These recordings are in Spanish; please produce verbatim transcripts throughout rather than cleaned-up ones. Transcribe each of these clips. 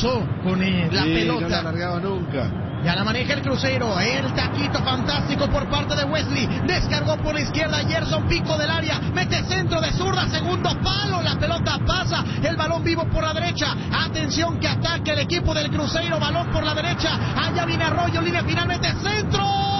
pasó con eh, la sí, pelota. No la largaba nunca. Ya la maneja el Cruzeiro, el taquito fantástico por parte de Wesley, descargó por la izquierda, Gerson Pico del área, mete centro de zurda, segundo palo, la pelota pasa, el balón vivo por la derecha, atención que ataque el equipo del Cruzeiro, balón por la derecha, allá viene Arroyo, línea final, mete centro,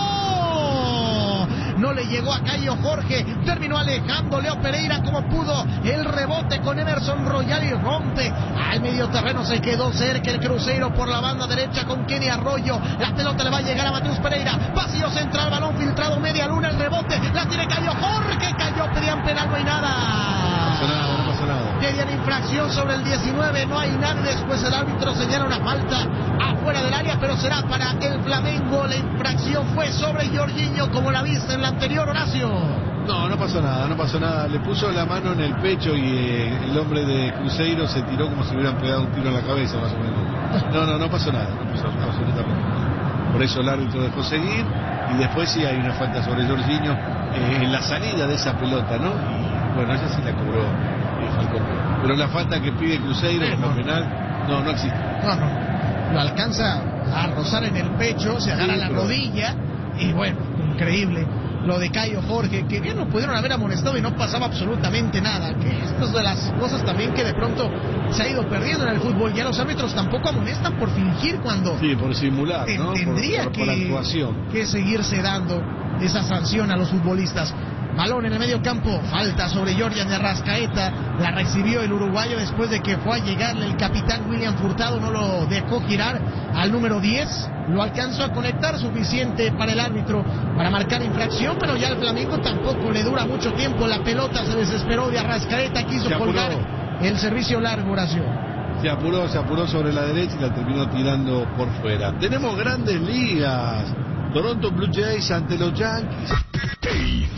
no le llegó a Cayo Jorge, terminó alejando Leo Pereira como pudo, el rebote con Emerson Royal y rompe, al medio terreno se quedó cerca el Cruzeiro por la banda derecha con Kenny Arroyo, la pelota le va a llegar a Mateus Pereira, pasillo central, balón filtrado, media luna, el rebote, la tiene Cayo Jorge, cayó, pedían penal, no hay nada. No pasó nada, no pasó nada. Pedían infracción sobre el diecinueve, no hay nada, después el árbitro señala una falta afuera del área, pero será para el Flamengo, la infracción fue sobre Jorginho, como la viste en la anterior, Horacio. No, no pasó nada, no pasó nada. Le puso la mano en el pecho y eh, el hombre de Cruzeiro se tiró como si hubieran pegado un tiro en la cabeza, más o menos. No, no, no pasó nada, no pasó absolutamente nada. Por eso el árbitro dejó seguir y después sí hay una falta sobre Jorginho eh, en la salida de esa pelota, ¿no? Y bueno, esa sí la cobró eh, Falcón. Pero la falta que pide Cruzeiro como no. penal, no, no existe. No, no, lo alcanza a rozar en el pecho, se agarra Sí, la pero... rodilla y bueno, increíble. Lo de Cayo Jorge, que bien lo pudieron haber amonestado y no pasaba absolutamente nada. Que esto es de las cosas también que de pronto se ha ido perdiendo en el fútbol. Ya los árbitros tampoco amonestan por fingir cuando... Sí, por simular, ¿no? Tendría por, por, que, por actuación. que seguirse dando esa sanción a los futbolistas. Balón en el medio campo, falta sobre Jordan de Arrascaeta, la recibió el uruguayo después de que fue a llegarle el capitán William Furtado, no lo dejó girar al número diez, lo alcanzó a conectar, suficiente para el árbitro para marcar infracción, pero ya el Flamengo tampoco le dura mucho tiempo, la pelota se desesperó de Arrascaeta, quiso colgar el servicio largo, Horacio. Se apuró, se apuró sobre la derecha y la terminó tirando por fuera. Tenemos grandes ligas. Toronto Blue Jays ante los Yankees. A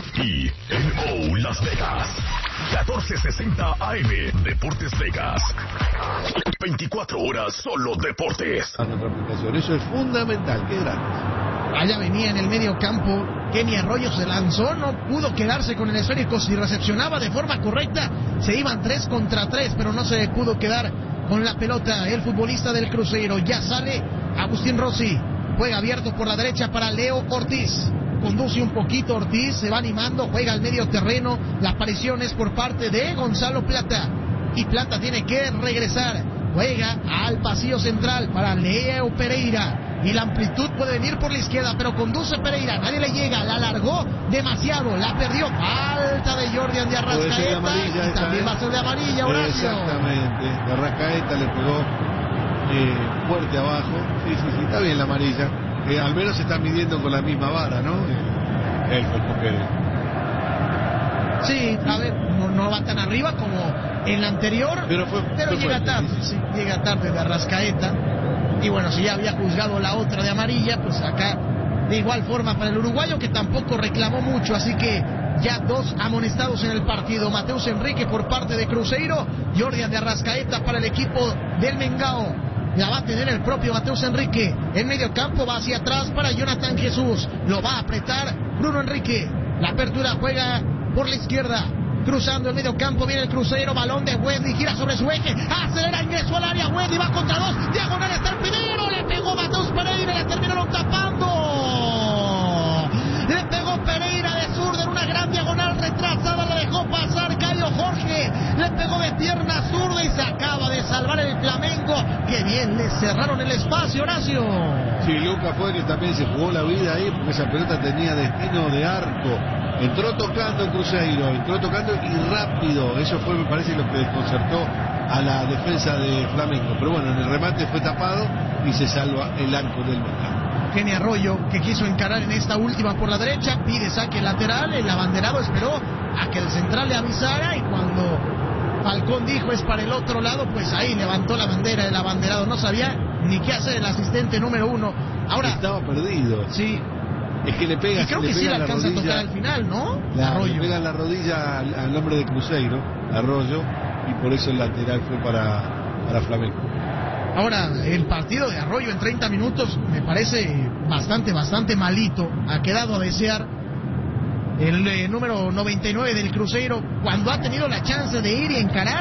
I N O Las Vegas, catorce sesenta A M, Deportes Vegas. veinticuatro horas solo deportes. A nuestra aplicación, eso es fundamental, qué grande. Allá venía en el medio campo, Kenny Arroyo se lanzó, no pudo quedarse con el esférico, si recepcionaba de forma correcta, se iban tres contra tres, pero no se pudo quedar con la pelota el futbolista del Cruzeiro. Ya sale Agustín Rossi, juega abierto por la derecha para Leo Ortiz. Conduce un poquito Ortiz, se va animando, juega al medio terreno, la aparición es por parte de Gonzalo Plata, y Plata tiene que regresar, juega al pasillo central para Leo Pereira, y la amplitud puede venir por la izquierda, pero conduce Pereira, nadie le llega, la alargó demasiado, la perdió, falta de Jordan de Arrascaeta, amarilla, y también ¿eh? va a ser de amarilla, Horacio. Exactamente, de Arrascaeta le pegó eh, fuerte abajo, sí, sí, sí, está bien la amarilla. Eh, al menos se está midiendo con la misma vara, ¿no? El cuerpo que... Sí, a ver, no, no va tan arriba como en la anterior, pero, fue, pero fue llega fuerte, tarde, sí. sí, llega tarde de Arrascaeta. Y bueno, si ya había juzgado la otra de amarilla, pues acá de igual forma para el uruguayo, que tampoco reclamó mucho, así que ya dos amonestados en el partido. Mateus Enrique por parte de Cruzeiro, Jordan de Arrascaeta para el equipo del Mengao. La va a tener el propio Mateus Enrique. En medio campo va hacia atrás para Jonathan Jesús. Lo va a apretar Bruno Enrique. La apertura juega por la izquierda. Cruzando el medio campo viene el Cruzeiro. Balón de Wesley. Gira sobre su eje. Acelera, ingreso al área. Wesley va contra dos. Diagonal está el primero. Le pegó Mateus Pereira. Le terminaron tapando. Le pegó Pereira de zurda en una gran diagonal retrasada. La dejó pasar Cayo Jorge. Le pegó de pierna zurda y se acaba de salvar el Flamengo. Que bien le cerraron el espacio, Horacio. Sí, Lucas fue que también se jugó la vida ahí porque esa pelota tenía destino de arco. Entró tocando el Cruzeiro, entró tocando y rápido. Eso fue, me parece, lo que desconcertó a la defensa de Flamengo. Pero bueno, en el remate fue tapado y se salva el arco del mercado. Kenny Arroyo, que quiso encarar en esta última por la derecha, pide saque lateral, el abanderado esperó a que el central le avisara y cuando Falcón dijo es para el otro lado, pues ahí levantó la bandera del abanderado, no sabía ni qué hacer el asistente número uno. Ahora estaba perdido. Sí. Es que le pega, y creo le que pega sí la la alcanza rodilla, a tocar al final, ¿no? La, Arroyo. Le pega en la rodilla al, al hombre de Cruzeiro, Arroyo, y por eso el lateral fue para, para Flamengo. Ahora, el partido de Arroyo en treinta minutos me parece bastante, bastante malito. Ha quedado a desear. El eh, número noventa y nueve del Cruzeiro, cuando ha tenido la chance de ir y encarar,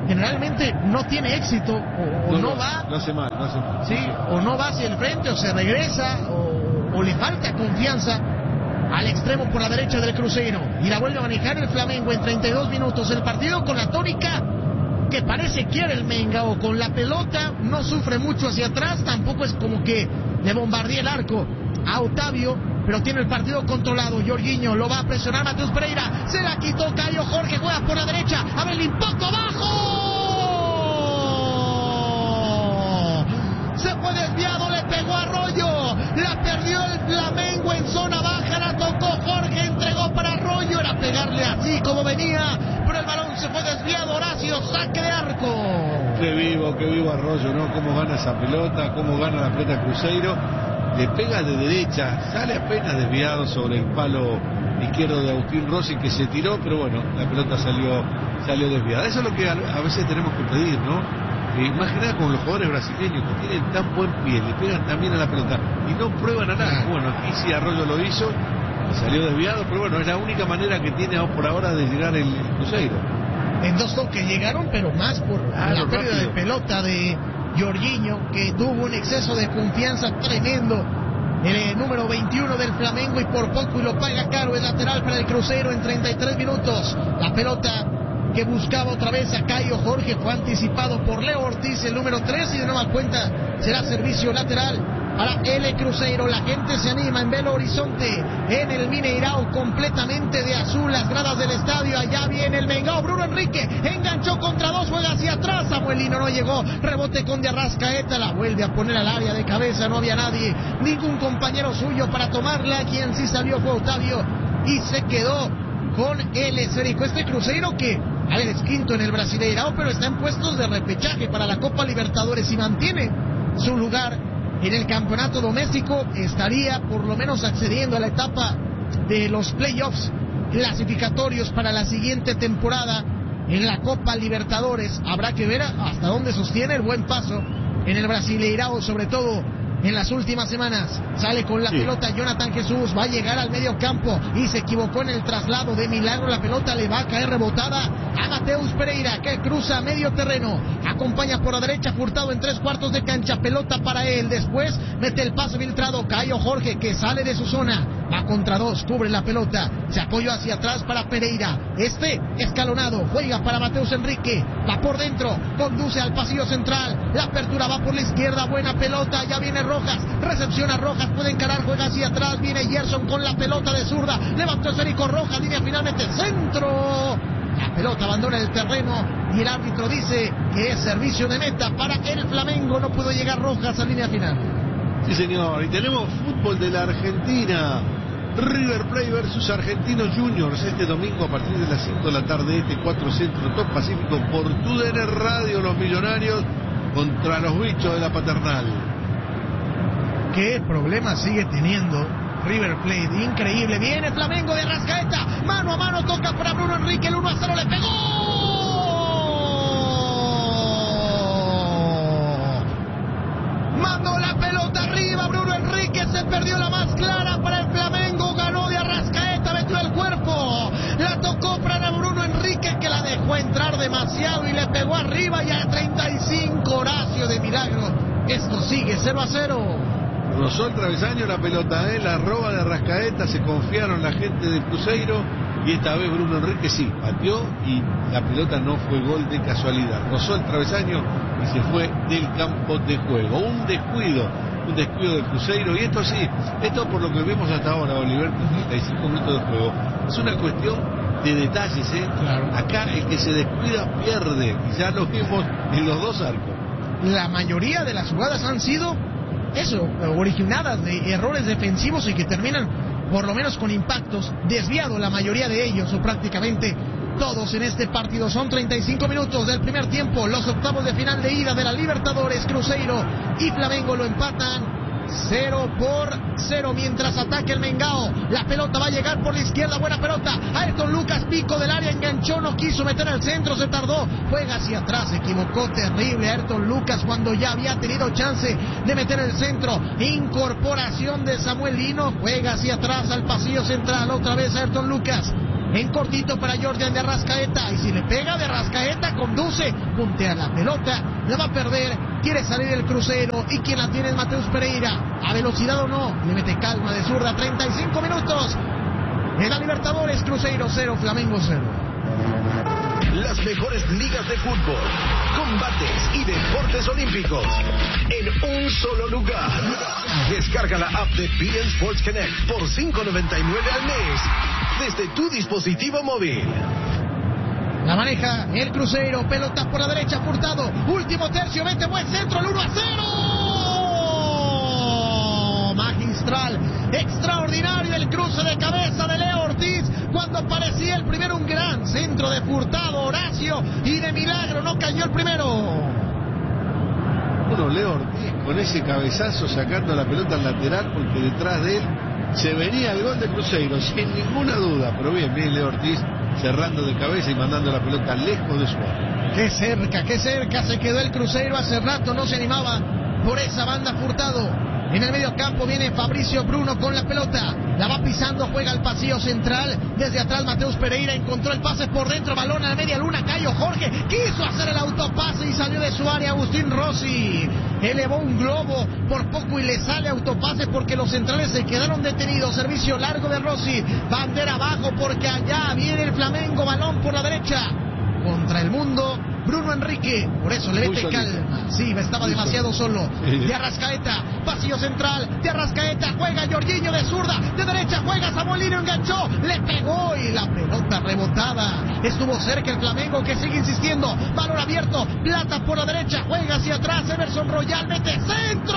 generalmente no tiene éxito, o, o no, no va, no hace mal, no hace mal. sí, o no va hacia el frente, o se regresa, o, o le falta confianza al extremo por la derecha del Cruzeiro, y la vuelve a manejar el Flamengo en treinta y dos minutos. El partido con la tónica que parece quiere el Mengao, con la pelota, no sufre mucho hacia atrás, tampoco es como que le bombardee el arco a Otavio, pero tiene el partido controlado. Jorginho lo va a presionar Mateus Pereira, se la quitó Caio Jorge, juega por la derecha, a ver el impacto abajo, se fue desviado, le pegó a Arroyo, la perdió el Flamengo en zona baja, la tocó Jorge, entregó para Arroyo, era pegarle así como venía, pero el balón se fue desviado. Horacio, saque de arco. Qué vivo, qué vivo Arroyo, ¿no? Cómo gana esa pelota, cómo gana la pelota Cruzeiro. Le pega de derecha, sale apenas desviado sobre el palo izquierdo de Agustín Rossi, que se tiró, pero bueno, la pelota salió salió desviada. Eso es lo que a, a veces tenemos que pedir, ¿no? Eh, más que nada con los jugadores brasileños que tienen tan buen pie, le pegan también a la pelota y no prueban a nada. Bueno, aquí sí Arroyo lo hizo, salió desviado, pero bueno, es la única manera que tiene por ahora de llegar el, el Cruzeiro. En dos toques llegaron, pero más por claro, la pérdida rápido de pelota de Jorginho, que tuvo un exceso de confianza tremendo. El número veintiuno del Flamengo, y por poco y lo paga caro. El lateral para el Cruzeiro en treinta y tres minutos. La pelota que buscaba otra vez a Caio Jorge fue anticipado por Leo Ortiz, el número tres, y de nueva cuenta será servicio lateral para el Cruzeiro. La gente se anima en Belo Horizonte, en el Mineirao, completamente de azul las gradas del estadio. Allá viene el Mengao, Bruno Henrique enganchó contra dos, juega hacia atrás, Samuelino no llegó, rebote con de Arrascaeta, la vuelve a poner al área de cabeza, no había nadie, ningún compañero suyo para tomarla. Quien sí salió fue Otavio y se quedó con el esférico. Este Cruzeiro que es quinto en el Brasileirao, pero está en puestos de repechaje para la Copa Libertadores y mantiene su lugar en el campeonato doméstico, estaría por lo menos accediendo a la etapa de los playoffs clasificatorios para la siguiente temporada en la Copa Libertadores. Habrá que ver hasta dónde sostiene el buen paso en el Brasileirao, sobre todo en las últimas semanas. Sale con la sí. pelota Jonathan Jesús, va a llegar al medio campo y se equivocó en el traslado. De milagro la pelota le va a caer rebotada a Mateus Pereira, que cruza medio terreno, acompaña por la derecha Furtado en tres cuartos de cancha, pelota para él, después mete el pase filtrado Caio Jorge, que sale de su zona, va contra dos, cubre la pelota, se apoyó hacia atrás para Pereira, este escalonado, juega para Mateus Henrique, va por dentro, conduce al pasillo central, la apertura va por la izquierda, buena pelota, ya viene Rojas, recepciona Rojas, puede encarar, juega hacia atrás, viene Gerson con la pelota de zurda, levantó Esférico Rojas, línea finalmente centro, la pelota abandona el terreno y el árbitro dice que es servicio de meta para el Flamengo, no pudo llegar Rojas a línea final. Sí señor, y tenemos fútbol de la Argentina, River Plate versus Argentinos Juniors, este domingo a partir de las cinco de la tarde, este cuatro Centro Top Pacífico por T U D N Radio, los millonarios contra los bichos de la Paternal. ¿Qué problema sigue teniendo River Plate? Increíble. Viene Flamengo de Arrascaeta. Mano a mano toca para Bruno Henrique. El uno a cero le pegó. Mandó la pelota arriba. Bruno Henrique se perdió la más clara para el Flamengo. Ganó de Arrascaeta. Metió el cuerpo. La tocó para Bruno Henrique, que la dejó entrar demasiado y le pegó arriba. Ya treinta y cinco. Horacio, de milagro esto sigue cero a cero. Rozó el travesaño la pelota, ¿eh? La roba de Arrascaeta, se confiaron la gente del Cruzeiro y esta vez Bruno Henrique sí, pateó y la pelota no fue gol de casualidad. Rozó el travesaño y se fue del campo de juego. Un descuido, un descuido del Cruzeiro, y esto sí, esto por lo que vemos hasta ahora, Oliver, treinta y cinco minutos de juego, es una cuestión de detalles, ¿eh? Claro. Acá el que se descuida pierde, y ya lo vimos en los dos arcos. La mayoría de las jugadas han sido eso, originadas de errores defensivos y que terminan por lo menos con impactos, desviado la mayoría de ellos o prácticamente todos en este partido. Son treinta y cinco minutos del primer tiempo, los octavos de final de ida de la Libertadores. Cruzeiro y Flamengo lo empatan cero por cero mientras ataca el Mengao. La pelota va a llegar por la izquierda, buena pelota. Ayrton Lucas, pico del área, enganchó, no quiso meter al centro, se tardó, juega hacia atrás, se equivocó terrible Ayrton Lucas cuando ya había tenido chance de meter el centro. Incorporación de Samuel Lino, juega hacia atrás al pasillo central, otra vez Ayrton Lucas. En cortito para Jordan de Arrascaeta. Y si le pega de Arrascaeta, conduce, puntea la pelota, la va a perder, quiere salir el Cruzeiro. Y quien la tiene es Mateus Pereira. A velocidad o no, le mete calma de zurda. treinta y cinco minutos. En la Libertadores, Cruzeiro cero, Flamengo cero. Las mejores ligas de fútbol, combates y deportes olímpicos en un solo lugar. Descarga la app de B N Sports Connect por cinco noventa y nueve al mes desde tu dispositivo móvil. La maneja el Cruzeiro, pelota por la derecha, Furtado, último tercio, mete buen centro, el uno a cero. Magistral, extraordinario el cruce de cabeza de Leo Ortiz, cuando parecía el primero un gran centro de Furtado, Horacio, y de milagro no cayó el primero. Bueno, Leo Ortiz con ese cabezazo sacando la pelota al lateral, porque detrás de él se venía el gol de Cruzeiro, sin ninguna duda, pero bien, bien Leo Ortiz cerrando de cabeza y mandando la pelota lejos de su área. Qué cerca, qué cerca se quedó el Cruzeiro, hace rato no se animaba por esa banda Furtado. En el medio campo viene Fabricio Bruno con la pelota, la va pisando, juega al pasillo central, desde atrás Mateus Pereira encontró el pase por dentro, balón a la media luna, Cayo Jorge quiso hacer el autopase y salió de su área Agustín Rossi, elevó un globo por poco y le sale autopase porque los centrales se quedaron detenidos, servicio largo de Rossi, bandera abajo porque allá viene el Flamengo, balón por la derecha, contra el mundo, Bruno Enrique, por eso le mete calma. Sí, estaba Muy demasiado solo. Sí. De Arrascaeta, pasillo central, de Arrascaeta, juega Jorginho de zurda, de derecha juega Samuelino, enganchó, le pegó y la pelota rebotada. Estuvo cerca el Flamengo que sigue insistiendo, balón abierto, Plata por la derecha, juega hacia atrás, Emerson Royal mete centro.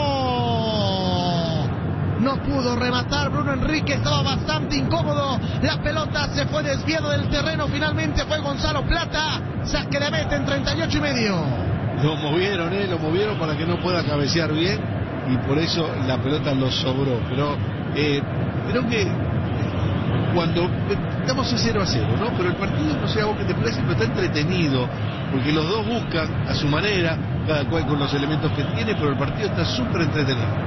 No pudo rematar Bruno Enrique, estaba bastante incómodo. La pelota se fue desviada del terreno. Finalmente fue Gonzalo Plata. Saque de meta en treinta y ocho y medio. Lo movieron, eh, lo movieron para que no pueda cabecear bien. Y por eso la pelota lo sobró. Pero eh, creo que cuando estamos a cero a cero, ¿no? Pero el partido, no sé a vos qué te parece, pero está entretenido. Porque los dos buscan a su manera, cada cual con los elementos que tiene. Pero el partido está súper entretenido.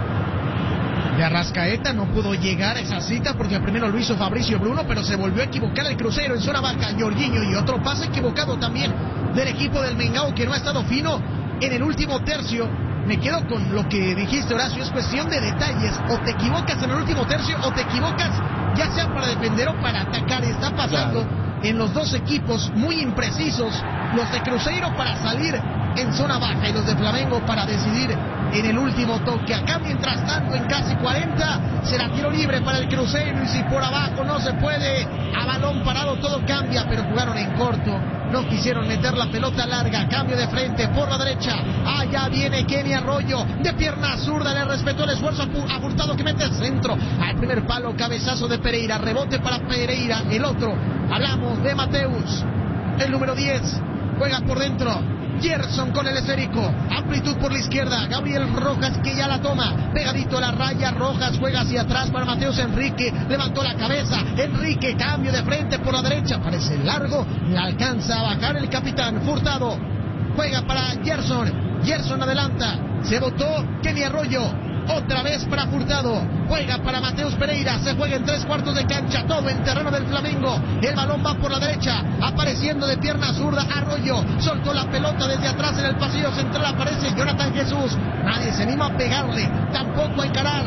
De Arrascaeta no pudo llegar a esa cita porque primero lo hizo Fabricio Bruno, pero se volvió a equivocar el Cruzeiro en zona baja, Jorginho, y otro pase equivocado también del equipo del Mengao que no ha estado fino en el último tercio. Me quedo con lo que dijiste, Horacio, es cuestión de detalles, o te equivocas en el último tercio o te equivocas ya sea para defender o para atacar. Está pasando claro. En los dos equipos muy imprecisos, los de Cruzeiro para salir en zona baja y los de Flamengo para decidir en el último toque. Acá mientras tanto en casi cuarenta será tiro libre para el Cruzeiro y si por abajo no se puede, a balón parado todo cambia, pero jugaron en corto, no quisieron meter la pelota larga, cambio de frente por la derecha, allá viene Kenny Arroyo, de pierna zurda, le respetó el esfuerzo a Furtado que mete el centro, al primer palo, cabezazo de Pereira, rebote para Pereira, el otro, hablamos de Mateus, el número diez, juega por dentro, Gerson con el esférico, amplitud por la izquierda, Gabriel Rojas que ya la toma, pegadito a la raya, Rojas juega hacia atrás para Mateus Enrique, levantó la cabeza, Enrique cambio de frente por la derecha, parece largo, le alcanza a bajar el capitán, Furtado, juega para Gerson, Gerson adelanta, se botó Kenny Arroyo, otra vez para Furtado, juega para Mateus Pereira, se juega en tres cuartos de cancha, todo en terreno del Flamengo, el balón va por la derecha, apareciendo de pierna zurda Arroyo, soltó la pelota desde atrás en el pasillo central, aparece Jonathan Jesús, nadie se anima a pegarle, tampoco a encarar,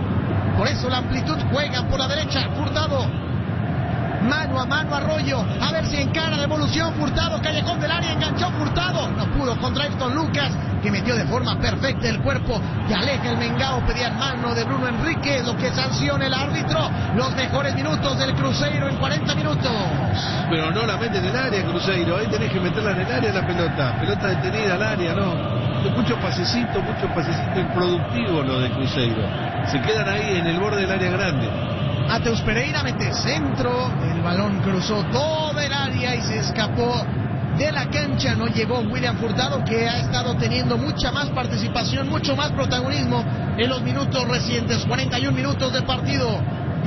por eso la amplitud, juega por la derecha, Furtado, mano a mano Arroyo, a ver si encara, devolución, Furtado, callejón del área, enganchó Furtado, no pudo contra Ayrton Lucas, que metió de forma perfecta el cuerpo, y aleja el Mengao, pedía mano de Bruno Enrique, lo que sanciona el árbitro, los mejores minutos del Cruzeiro en cuarenta minutos. Pero no la mete en el área, Cruzeiro, ahí tenés que meterla en el área la pelota, pelota detenida al área, no, muchos pasecitos, muchos pasecitos improductivos los de Cruzeiro, se quedan ahí en el borde del área grande. Mateus Pereira mete centro, el balón cruzó todo el área y se escapó de la cancha, no llegó William Furtado, que ha estado teniendo mucha más participación, mucho más protagonismo en los minutos recientes, cuarenta y un minutos de partido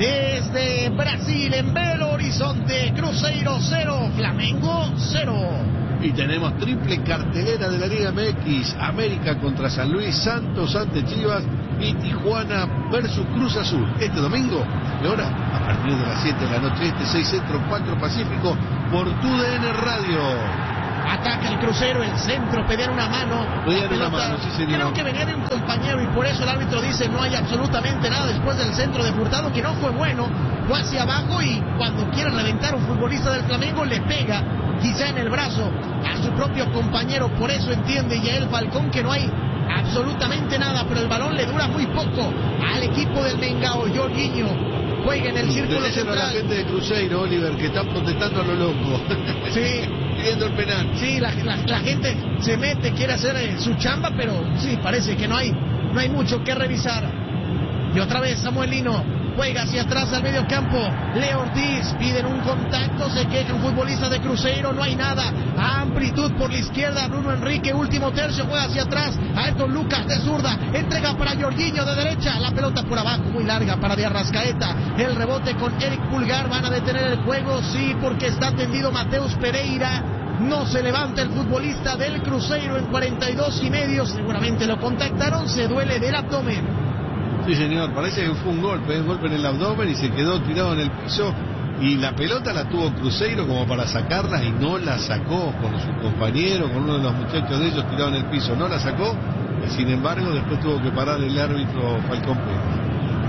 desde Brasil, en Belo Horizonte, Cruzeiro cero, Flamengo cero. Y tenemos triple cartelera de la Liga M X, América contra San Luis, Santos ante Chivas y Tijuana versus Cruz Azul. Este domingo, ¿qué hora? A partir de las siete de la noche, este seis Centro, cuatro Pacífico, por tu D N Radio. Ataca el Crucero, el centro, pedían una mano. Pedían una mano, sí señor. Creo que venía de un compañero y por eso el árbitro dice no hay absolutamente nada después del centro de Furtado, que no fue bueno, fue hacia abajo y cuando quiere reventar un futbolista del Flamengo le pega quizá en el brazo a su propio compañero, por eso entiende Yael Falcón que no hay absolutamente nada, pero el balón le dura muy poco al equipo del Mengao. Jorginho juega en el círculo central. A la gente de Cruzeiro, Oliver, que está protestando a lo loco. Sí. Pidiendo el penal. Sí, la, la, la gente se mete, quiere hacer eh, su chamba, pero sí, parece que no hay, no hay mucho que revisar. Y otra vez Samuel Lino juega hacia atrás al medio campo. Leo Ortiz piden un contacto, se queja un futbolista de Cruzeiro, no hay nada. A amplitud por la izquierda, Bruno Enrique, último tercio, juega hacia atrás. Ayrton Lucas de zurda, entrega para Jorginho de derecha, la pelota por abajo, muy larga para de Arrascaeta. El rebote con Eric Pulgar, van a detener el juego, sí, porque está tendido Mateus Pereira. No se levanta el futbolista del Cruzeiro en cuarenta y dos y medio, seguramente lo contactaron, se duele del abdomen. Sí señor, parece que fue un golpe, un golpe en el abdomen y se quedó tirado en el piso y la pelota la tuvo Cruzeiro como para sacarla y no la sacó con su compañero, con uno de los muchachos de ellos tirado en el piso, no la sacó y sin embargo después tuvo que parar el árbitro Falcón Pérez.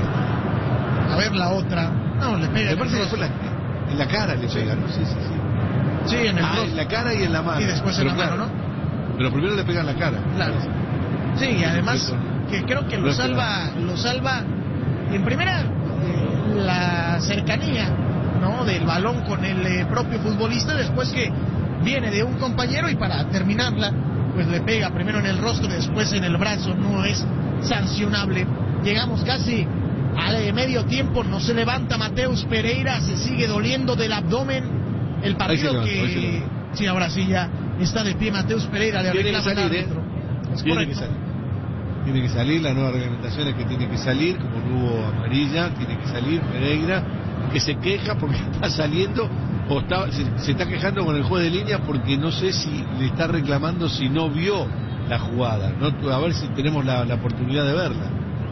A ver la otra, no, le pega. Me parece que fue la, en la cara le pega, ¿no? Sí, sí, sí. Sí, en el ah, en la cara y en la mano. Y después en pero la claro, mano, ¿no? Pero primero le pega en la cara. Claro. Sí, y además que creo que lo salva, lo salva en primera eh, la cercanía, ¿no? Del balón con el eh, propio futbolista, después que viene de un compañero y para terminarla, pues le pega primero en el rostro y después en el brazo, no es sancionable. Llegamos casi al medio tiempo, no se levanta Mateus Pereira, se sigue doliendo del abdomen. El partido levantó, que... Sí, ahora sí ya está de pie Mateus Pereira. Le tiene que salir, ¿eh? Es tiene que salir. Tiene que salir, la nueva reglamentación es que tiene que salir, como no hubo amarilla, tiene que salir Pereira, que se queja porque está saliendo, o está, se, se está quejando con el juez de línea porque no sé si le está reclamando si no vio la jugada, ¿no? A ver si tenemos la, la oportunidad de verla.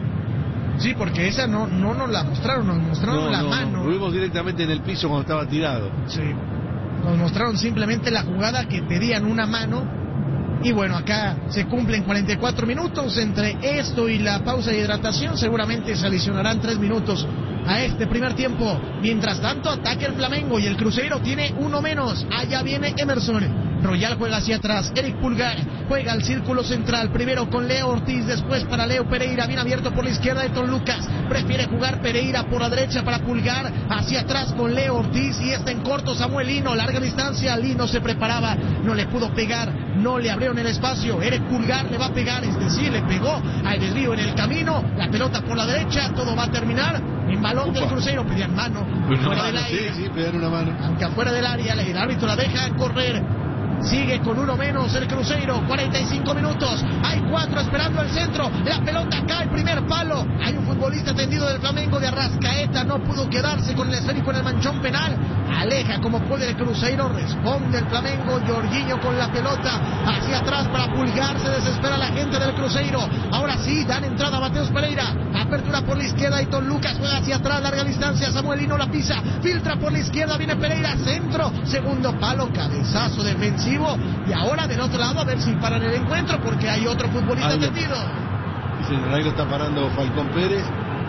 Sí, porque esa no, no nos la mostraron, nos mostraron no, la no, mano. No, lo vimos directamente en el piso cuando estaba tirado. Sí, nos mostraron simplemente la jugada que pedían una mano. Y bueno, acá se cumplen cuarenta y cuatro minutos. Entre esto y la pausa de hidratación seguramente se adicionarán tres minutos a este primer tiempo. Mientras tanto, ataca el Flamengo y el Cruzeiro tiene uno menos. Allá viene Emerson. Royal juega hacia atrás, Eric Pulgar juega al círculo central, primero con Leo Ortiz, después para Leo Pereira, bien abierto por la izquierda de Ton Lucas, prefiere jugar Pereira por la derecha para Pulgar, hacia atrás con Leo Ortiz y está en corto Samuel Lino, larga distancia, Lino se preparaba, no le pudo pegar, no le abrieron el espacio, Eric Pulgar le va a pegar, es decir, le pegó al desvío en el camino, la pelota por la derecha, todo va a terminar en balón Upa. del Cruzeiro, pedían mano, una fuera mano, del área, sí, sí, pedían una mano, aunque afuera del área, el árbitro la deja correr. Sigue con uno menos el Cruzeiro, cuarenta y cinco minutos, hay cuatro esperando el centro, la pelota cae, primer palo, hay un futbolista tendido del Flamengo de Arrascaeta, no pudo quedarse con el esférico en el manchón penal, aleja como puede el Cruzeiro, responde el Flamengo, Jorginho con la pelota, hacia atrás para Pulgar, se desespera la gente del Cruzeiro, ahora sí, dan entrada a Mateus Pereira, apertura por la izquierda y Ton Lucas juega hacia atrás, larga distancia, Samuel Lino la pisa, filtra por la izquierda, viene Pereira, centro, segundo palo, cabezazo defensivo. Y ahora del otro lado a ver si paran el encuentro porque hay otro futbolista tendido. Dice, ahí lo está parando Falcón Pérez.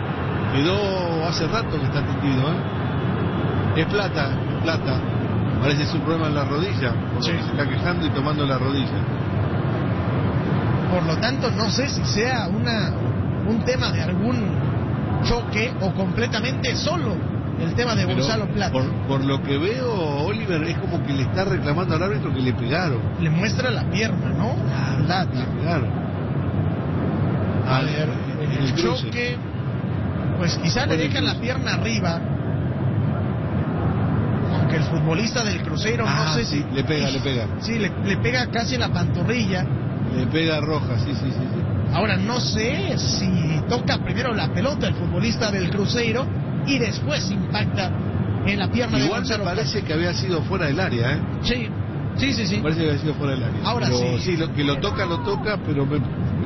Quedó hace rato que está tendido, ¿eh? Es plata, plata. Parece su problema en la rodilla, porque sí. Se está quejando y tomando la rodilla. Por lo tanto, no sé si sea una un tema de algún choque o completamente solo el tema de Gonzalo Plata. Por, por lo que veo, Oliver, es como que le está reclamando al árbitro que le pegaron. Le muestra la pierna, ¿no? Claro, le pegaron. A ah, ver, en el, el choque, pues quizá le dejan la pierna arriba. Aunque el futbolista del Cruzeiro, ah, no sé sí, si... le pega, le pega. Sí, le, le pega casi en la pantorrilla. Le pega roja, sí, sí, sí, sí. Ahora, no sé si toca primero la pelota el futbolista del Cruzeiro y después impacta en la pierna. Igual de Gonzalo. Igual me parece que había sido fuera del área, ¿eh? Sí, sí, sí, sí. Me parece que había sido fuera del área. Ahora pero, sí. Sí, lo, que lo toca, lo toca, pero me, me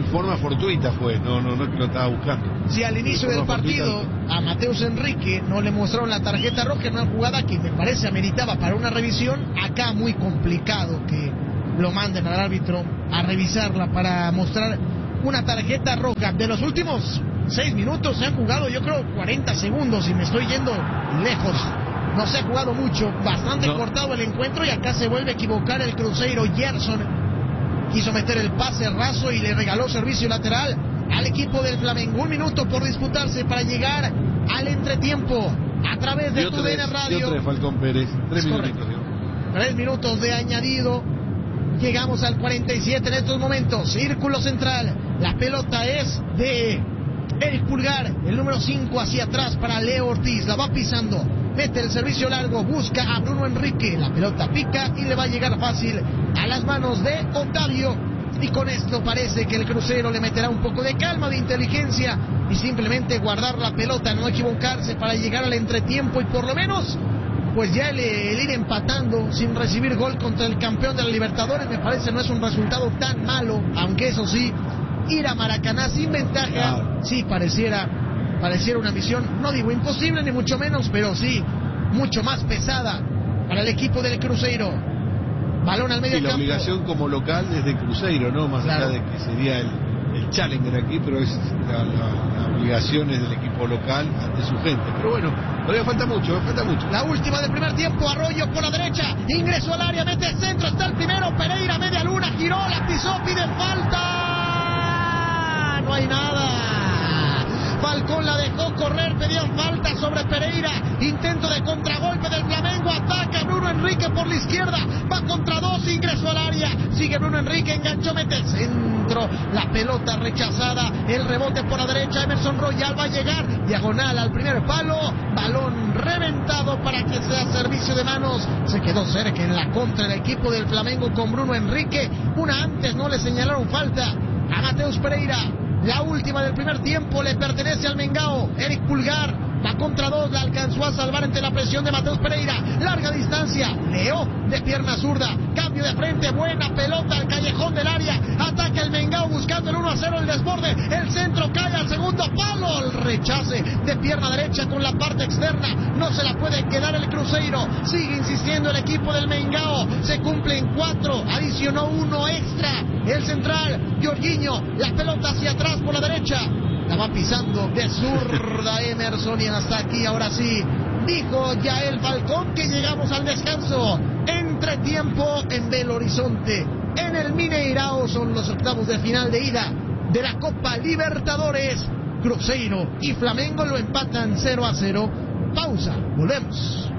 forma fortuita fue, no, no, no es que lo estaba buscando. Si al inicio del partido a Mateus Enrique no le mostraron la tarjeta roja en una jugada que me parece ameritaba para una revisión, acá muy complicado que lo manden al árbitro a revisarla para mostrar una tarjeta roja. De los últimos seis minutos se han jugado yo creo cuarenta segundos y me estoy yendo lejos. No se ha jugado mucho, bastante no. cortado el encuentro y acá se vuelve a equivocar el Cruzeiro. Gerson quiso meter el pase raso y le regaló servicio lateral al equipo del Flamengo. Un minuto por disputarse para llegar al entretiempo a través de tu D N Radio. Y otro de Falcón Pérez, tres minutos. Tres minutos de añadido. Llegamos al cuarenta y siete en estos momentos. Círculo central. La pelota es de Eric Pulgar, el número cinco hacia atrás para Leo Ortiz. La va pisando. Mete el servicio largo, busca a Bruno Enrique, la pelota pica y le va a llegar fácil a las manos de Otavio. Y con esto parece que el Cruzeiro le meterá un poco de calma, de inteligencia y simplemente guardar la pelota, no equivocarse para llegar al entretiempo y por lo menos pues ya el, el ir empatando sin recibir gol contra el campeón de la Libertadores me parece no es un resultado tan malo, aunque eso sí, ir a Maracaná sin ventaja, claro. sí pareciera... Pareciera una misión, no digo imposible ni mucho menos, pero sí mucho más pesada para el equipo del Cruzeiro. Balón al medio campo. Y la campo. obligación como local desde Cruzeiro, ¿no? Más claro. allá de que sería el, el challenger aquí, pero es la, la, la obligación es del equipo local ante su gente. Pero bueno, todavía falta mucho, falta mucho. La última del primer tiempo, Arroyo por la derecha, ingresó al área, mete el centro, está el primero, Pereira, media luna, giró, la pisó, pide falta. No hay nada. Falcón la dejó correr, pedían falta sobre Pereira, intento de contragolpe del Flamengo, ataca Bruno Enrique por la izquierda, va contra dos, ingresó al área, sigue Bruno Enrique, enganchó, mete el centro, la pelota rechazada, el rebote por la derecha, Emerson Royal va a llegar, diagonal al primer palo, balón reventado para que sea servicio de manos, se quedó cerca en la contra el equipo del Flamengo con Bruno Enrique, una antes no le señalaron falta a Mateus Pereira. La última del primer tiempo le pertenece al Mengao. Eric Pulgar va contra dos, la alcanzó a salvar ante la presión de Mateus Pereira. Larga distancia, Leo de pierna zurda, cambio de frente, buena pelota al callejón del área. Ataca el Mengao buscando el uno a cero, el desborde, el centro cae al segundo palo. El rechace de pierna derecha con la parte externa, no se la puede quedar el Cruzeiro. Sigue insistiendo el equipo del Mengao, se cumplen cuatro, adicionó uno extra. El central, Jorginho, la pelota hacia atrás por la derecha, la va pisando de zurda Emerson y hasta aquí ahora sí, dijo Yael Falcón que llegamos al descanso. Entretiempo en Belo Horizonte, en el Mineirao, son los octavos de final de ida de la Copa Libertadores. Cruzeiro y Flamengo lo empatan cero a cero. Pausa, volvemos.